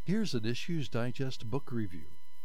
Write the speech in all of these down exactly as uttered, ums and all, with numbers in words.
Here's an Issues Digest book review.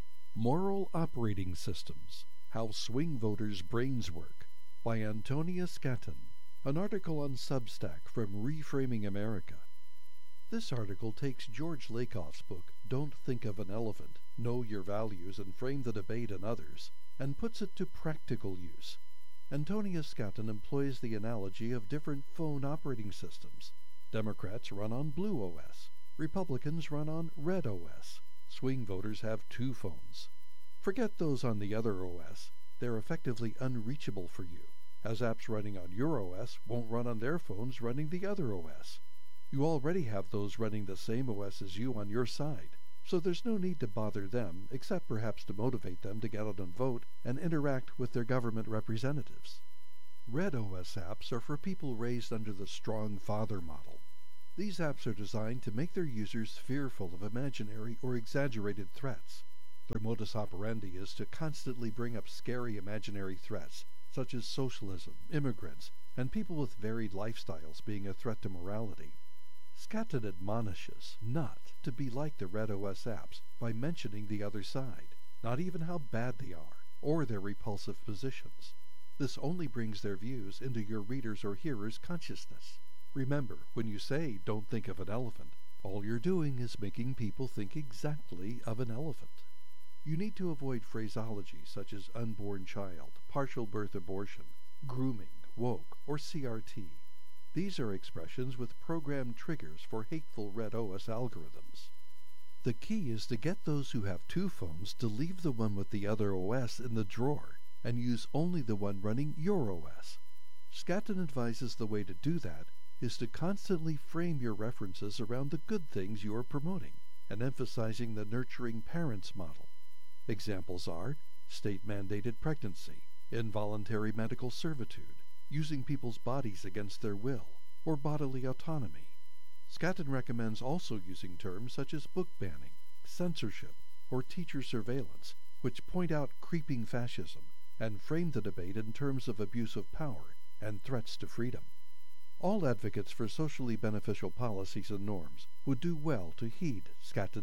Moral Operating Systems: How Swing Voters' Brains Work by Antonia Skatton. An article on Substack from Reframing America. This article takes George Lakoff's book, Don't Think of an Elephant, Know Your Values and Frame the Debate on Others, and puts it to practical use. Antonia Skatton employs the analogy of different phone operating systems. Democrats run on Blue O S. Republicans run on Red O S. Swing voters have two phones. Forget those on the other O S. They're effectively unreachable for you, as apps running on your O S won't run on their phones running the other O S. You already have those running the same O S as you on your side, so there's no need to bother them, except perhaps to motivate them to get out and vote and interact with their government representatives. Red O S apps are for people raised under the strong father model. These apps are designed to make their users fearful of imaginary or exaggerated threats. Their modus operandi is to constantly bring up scary imaginary threats, such as socialism, immigrants, and people with varied lifestyles being a threat to morality. Skatton admonishes not to be like the Red O S apps by mentioning the other side, not even how bad they are, or their repulsive positions. This only brings their views into your readers' or hearers' consciousness. Remember, when you say, "Don't think of an elephant," all you're doing is making people think exactly of an elephant. You need to avoid phraseology such as unborn child, partial birth abortion, grooming, woke, or C R T. These are expressions with programmed triggers for hateful Red O S algorithms. The key is to get those who have two phones to leave the one with the other O S in the drawer and use only the one running your O S. Skatton advises the way to do that is to constantly frame your references around the good things you are promoting and emphasizing the nurturing parents model. Examples are state-mandated pregnancy, involuntary medical servitude, using people's bodies against their will, or bodily autonomy. Skatton recommends also using terms such as book banning, censorship, or teacher surveillance, which point out creeping fascism and frame the debate in terms of abuse of power and threats to freedom. All advocates for socially beneficial policies and norms would do well to heed Skatton's